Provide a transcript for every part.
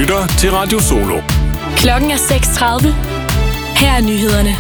lytter til Radio Solo. Klokken er 6:30. Her er nyhederne.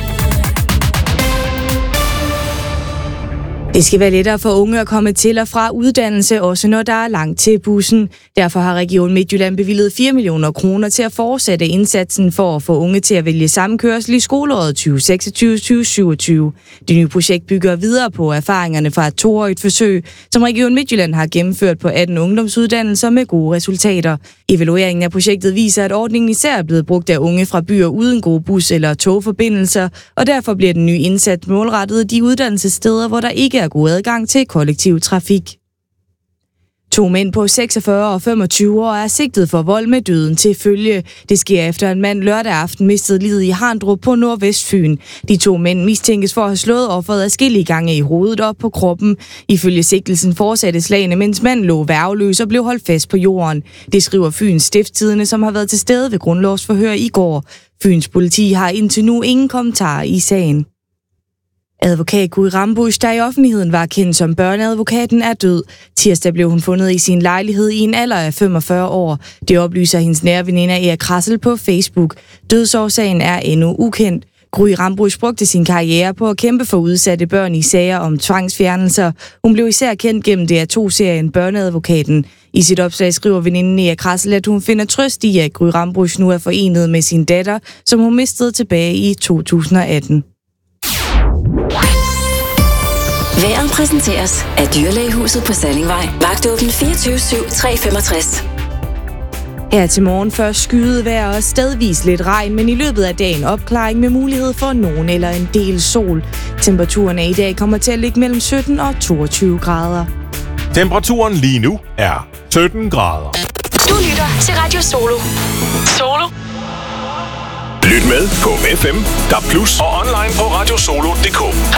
Det skal være lettere for unge at komme til og fra uddannelse, også når der er langt til bussen. Derfor har Region Midtjylland bevilget 4 millioner kroner til at fortsætte indsatsen for at få unge til at vælge samme kørsel i skoleåret 2026-2027. Det nye projekt bygger videre på erfaringerne fra et 2-årigt forsøg, som Region Midtjylland har gennemført på 18 ungdomsuddannelser med gode resultater. Evalueringen af projektet viser, at ordningen især er blevet brugt af unge fra byer uden gode bus- eller togforbindelser, og derfor bliver den nye indsats målrettet de uddannelsessteder, hvor der ikke er god adgang til kollektiv trafik. 2 mænd på 46 og 25 år er sigtet for vold med døden til følge. Det sker efter en mand lørdag aften mistede livet i Harndrup på Nordvestfyn. De 2 mænd mistænkes for at have slået offeret adskillige gange i hovedet op på kroppen. Ifølge sigtelsen fortsatte slagene, mens manden lå værgeløs og blev holdt fast på jorden. Det skriver Fyns Stiftstidende, som har været til stede ved grundlovsforhør i går. Fyns politi har indtil nu ingen kommentarer i sagen. Advokat Gry Rambusch, der i offentligheden var kendt som børneadvokaten, er død. Tirsdag blev hun fundet i sin lejlighed i en alder af 45 år. Det oplyser hendes nære veninde Erik Krassel på Facebook. Dødsårsagen er endnu ukendt. Gry Rambusch brugte sin karriere på at kæmpe for udsatte børn i sager om tvangsfjernelser. Hun blev især kendt gennem DR2-serien Børneadvokaten. I sit opslag skriver veninden Erik Krassel, at hun finder trøst i, at Gry Rambusch nu er forenet med sin datter, som hun mistede tilbage i 2018. Vejret præsenteres af Dyrlægehuset på Sallingvej. Vagtåben 24/7/365. Her til morgen først skyet vejr og stedvis lidt regn, men i løbet af dagen opklaring med mulighed for nogen eller en del sol. Temperaturen i dag kommer til at ligge mellem 17 og 22 grader. Temperaturen lige nu er 17 grader. Du lytter til Radio Solo. Solo? Lyt med på FM, DAB+ og online på radiosolo.dk.